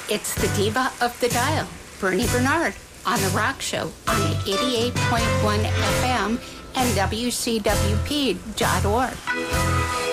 It's the diva of the dial, Bernie Bernard, on The Rock Show on 88.1 FM and WCWP.org.